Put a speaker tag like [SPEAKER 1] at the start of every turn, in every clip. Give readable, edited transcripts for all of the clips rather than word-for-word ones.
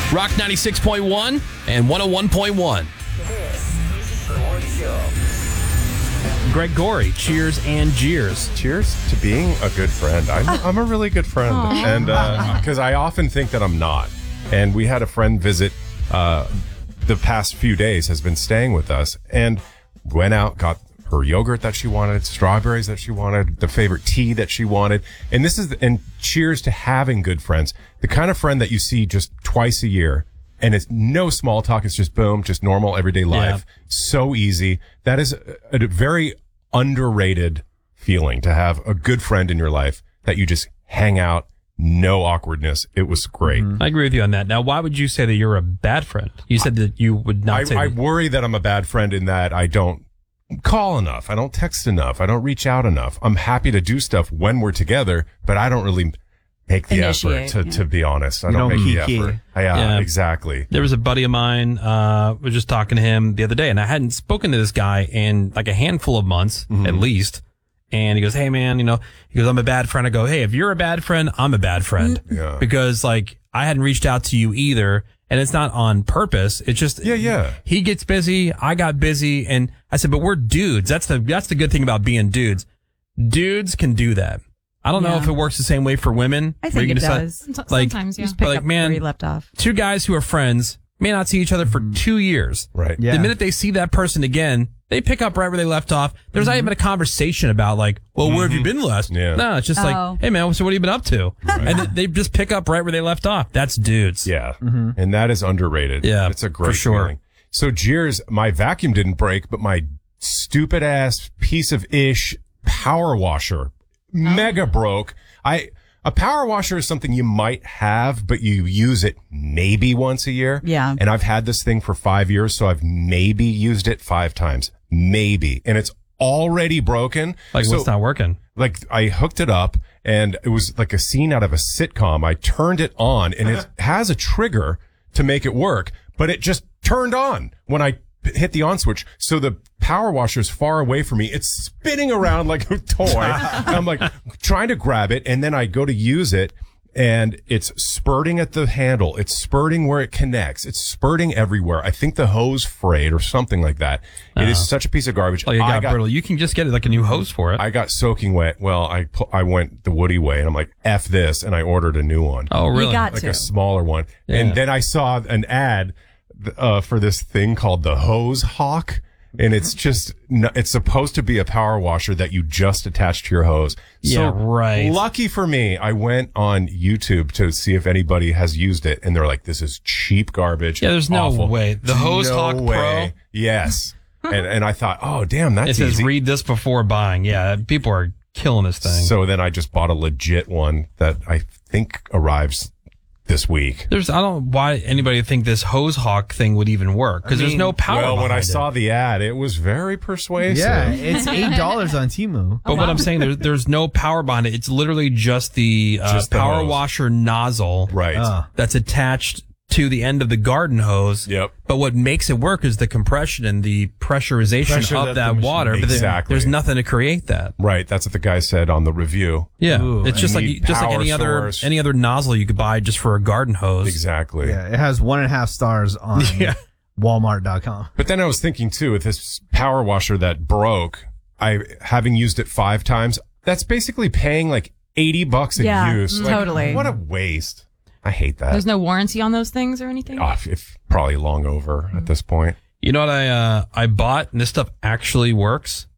[SPEAKER 1] Rock 96.1 and 101.1. Greg Gorey, cheers and jeers.
[SPEAKER 2] Cheers to being a good friend. I'm a really good friend. And because I often think that I'm not. And we had a friend visit the past few days, has been staying with us, and went out, got her yogurt that she wanted, strawberries that she wanted, the favorite tea that she wanted. And and cheers to having good friends. The kind of friend that you see just twice a year. And it's no small talk. It's just boom, just normal everyday life. Yeah. So easy. That is a very underrated feeling, to have a good friend in your life that you just hang out, no awkwardness. It was great.
[SPEAKER 1] I agree with you on that. Now, why would you say that you're a bad friend? You said that you would not say
[SPEAKER 2] I worry that I'm a bad friend in that I don't call enough. I don't text enough. I don't reach out enough. I'm happy to do stuff when we're together, but I don't really make the effort, to be honest. I don't make the effort. Yeah, exactly.
[SPEAKER 1] There was a buddy of mine, was just talking to him the other day, and I hadn't spoken to this guy in like a handful of months, at least. And he goes, hey man, he goes, I'm a bad friend. I go, hey, if you're a bad friend, I'm a bad friend.
[SPEAKER 2] Yeah.
[SPEAKER 1] Because like, I hadn't reached out to you either. And it's not on purpose. It's just, he gets busy. I got busy. And I said, but we're dudes. That's the good thing about being dudes. Dudes can do that. I don't know if it works the same way for women.
[SPEAKER 3] I think it does. Sometimes,
[SPEAKER 4] Just pick up where you left off.
[SPEAKER 1] Two guys who are friends may not see each other for 2 years.
[SPEAKER 2] Right.
[SPEAKER 1] Yeah. The minute they see that person again, they pick up right where they left off. There's not even a conversation about like, well, where have you been last?
[SPEAKER 2] Yeah.
[SPEAKER 1] No, it's just like, hey man, so what have you been up to?
[SPEAKER 2] Right.
[SPEAKER 1] And they just pick up right where they left off. That's dudes.
[SPEAKER 2] Yeah. And that is underrated.
[SPEAKER 1] Yeah.
[SPEAKER 2] It's a great
[SPEAKER 1] for sure.
[SPEAKER 2] feeling. So jeers, my vacuum didn't break, but my stupid ass piece of ish power washer mega broke. A power washer is something you might have, but you use it maybe once a year.
[SPEAKER 4] Yeah.
[SPEAKER 2] And I've had this thing for 5 years, so I've maybe used it 5 times. Maybe. And it's already broken.
[SPEAKER 1] Like, what's not working?
[SPEAKER 2] Like, I hooked it up, and it was like a scene out of a sitcom. I turned it on, and it has a trigger to make it work, but it just turned on when I hit the on switch. So the power washer is far away from me. It's spinning around like a toy. And I'm like trying to grab it, and then I go to use it, and it's spurting at the handle. It's spurting where it connects. It's spurting everywhere. I think the hose frayed or something like that. It is such a piece of garbage.
[SPEAKER 1] Like, it got brittle. You can just get like a new hose for it.
[SPEAKER 2] I got soaking wet. Well, I went the Woody way, and I'm like, F this, and I ordered a new one.
[SPEAKER 1] Oh, really?
[SPEAKER 4] You got
[SPEAKER 2] like
[SPEAKER 4] to.
[SPEAKER 2] a smaller one. Yeah. And then I saw an ad for this thing called the Hose Hawk. And it's just, it's supposed to be a power washer that you just attach to your hose.
[SPEAKER 1] Yeah, right.
[SPEAKER 2] Lucky for me, I went on YouTube to see if anybody has used it. And they're like, this is cheap garbage.
[SPEAKER 1] Yeah, there's no way. The Hose Hawk Pro?
[SPEAKER 2] Yes. And I thought, oh, damn, that's easy.
[SPEAKER 1] It says read this before buying. Yeah, people are killing this thing.
[SPEAKER 2] So then I just bought a legit one that I think arrives this week.
[SPEAKER 1] I don't know why anybody would think this Hose Hawk thing would even work, because there's no power.
[SPEAKER 2] Well, when I saw
[SPEAKER 1] it.
[SPEAKER 2] the ad, it was very persuasive.
[SPEAKER 5] Yeah, it's $8 on Temu.
[SPEAKER 1] But what I'm saying, there's no power behind it. It's literally just the power washer nozzle,
[SPEAKER 2] right?
[SPEAKER 1] That's attached to the end of the garden hose.
[SPEAKER 2] Yep.
[SPEAKER 1] But what makes it work is the compression and the pressurization of that water.
[SPEAKER 2] Exactly.
[SPEAKER 1] But there's nothing to create that.
[SPEAKER 2] Right. That's what the guy said on the review.
[SPEAKER 1] Yeah.
[SPEAKER 5] Ooh,
[SPEAKER 1] it's just like any other nozzle you could buy just for a garden hose.
[SPEAKER 2] Exactly.
[SPEAKER 5] Yeah, it has 1.5 stars on Walmart.com.
[SPEAKER 2] But then I was thinking too, with this power washer that broke, having used it 5 times, that's basically paying like $80 a use. Like,
[SPEAKER 4] totally.
[SPEAKER 2] What a waste. I hate that.
[SPEAKER 3] There's no warranty on those things or anything?
[SPEAKER 2] It's probably long over at this point.
[SPEAKER 1] You know what I bought, and this stuff actually works?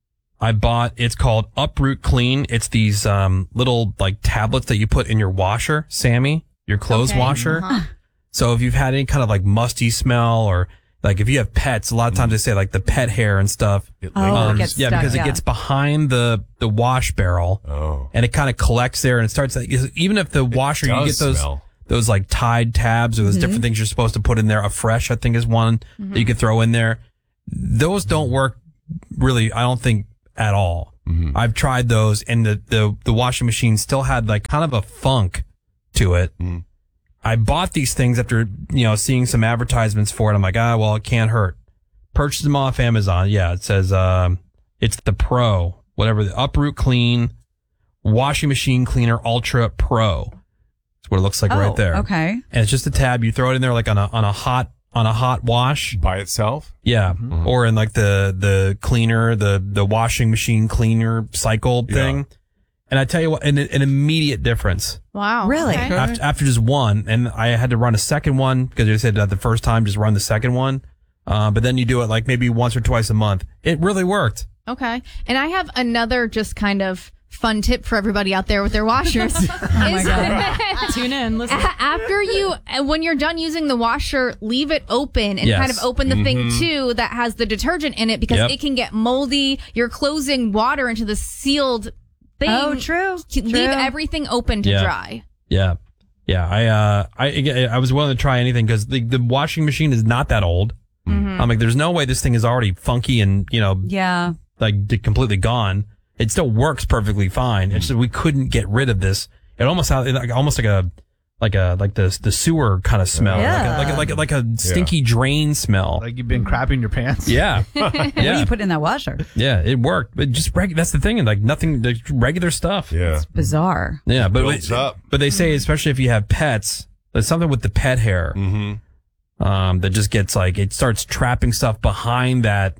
[SPEAKER 1] It's called Uproot Clean. It's these little like tablets that you put in your washer, Sammy, your clothes washer. So if you've had any kind of like musty smell, or like if you have pets, a lot of times they say like the pet hair and stuff.
[SPEAKER 4] It gets stuck,
[SPEAKER 1] because it gets behind the wash barrel, and it kind of collects there, and it starts. Even if the washer, you get those like Tide tabs or those different things you're supposed to put in there. A Fresh, I think, is one that you could throw in there. Those don't work really, I don't think, at all. I've tried those, and the washing machine still had like kind of a funk to it. I bought these things after, seeing some advertisements for it. I'm like, well, it can't hurt. Purchased them off Amazon. Yeah, it says, it's the Pro, whatever, the Uproot Clean Washing Machine Cleaner Ultra Pro. That's what it looks like right there.
[SPEAKER 4] Okay.
[SPEAKER 1] And it's just a tab. You throw it in there like on a hot wash
[SPEAKER 2] by itself.
[SPEAKER 1] Yeah. Mm-hmm. Or in like the cleaner, the washing machine cleaner cycle thing. Yeah. And I tell you what, an immediate difference.
[SPEAKER 3] Wow.
[SPEAKER 4] Really?
[SPEAKER 3] Okay.
[SPEAKER 1] After just one, and I had to run a second one because they said that the first time, just run the second one. But then you do it like maybe once or twice a month. It really worked.
[SPEAKER 6] Okay. And I have another just kind of fun tip for everybody out there with their washers.
[SPEAKER 3] Oh my God. Tune in. Listen.
[SPEAKER 6] When you're done using the washer, leave it open and kind of open the thing too that has the detergent in it because it can get moldy. You're closing water into the sealed thing.
[SPEAKER 4] Oh, true.
[SPEAKER 6] Leave everything open to dry.
[SPEAKER 1] Yeah. Yeah. I was willing to try anything because the washing machine is not that old. Mm-hmm. I'm like, there's no way this thing is already funky and, like completely gone. It still works perfectly fine. It's just we couldn't get rid of this. It almost like the sewer kind of smell, like a stinky drain smell.
[SPEAKER 5] Like you've been crapping your pants.
[SPEAKER 1] Yeah,
[SPEAKER 4] What do you put in that washer?
[SPEAKER 1] Yeah, it worked. But just that's the thing, like nothing, regular stuff.
[SPEAKER 2] Yeah,
[SPEAKER 4] it's bizarre.
[SPEAKER 1] Yeah, but they say especially if you have pets, there's something with the pet hair that just gets like it starts trapping stuff behind that.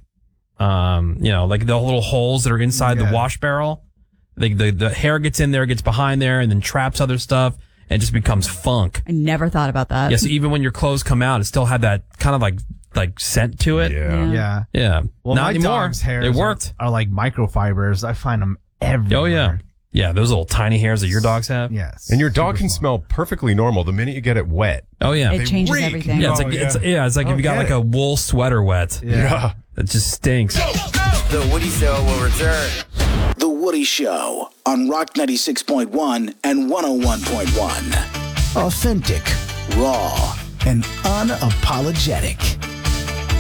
[SPEAKER 1] Like the little holes that are inside the wash barrel. The hair gets in there, gets behind there, and then traps other stuff, and it just becomes funk.
[SPEAKER 4] I never thought about that.
[SPEAKER 1] Yeah, so even when your clothes come out, it still had that kind of like scent to it.
[SPEAKER 5] Yeah. Well,
[SPEAKER 1] not
[SPEAKER 5] my
[SPEAKER 1] anymore.
[SPEAKER 5] dog's hairs
[SPEAKER 1] It worked.
[SPEAKER 5] Are like microfibers. I find them everywhere.
[SPEAKER 1] Oh yeah. Yeah, those little tiny hairs that your dogs have.
[SPEAKER 5] Yes.
[SPEAKER 2] And your dog can smell perfectly normal the minute you get it wet.
[SPEAKER 1] Oh yeah.
[SPEAKER 4] It changes everything.
[SPEAKER 1] Yeah, it's like if you got like a wool sweater wet.
[SPEAKER 2] Yeah.
[SPEAKER 1] It just stinks.
[SPEAKER 7] The Woody Show will return. The Woody Show on Rock 96.1 and 101.1. Authentic, raw, and unapologetic.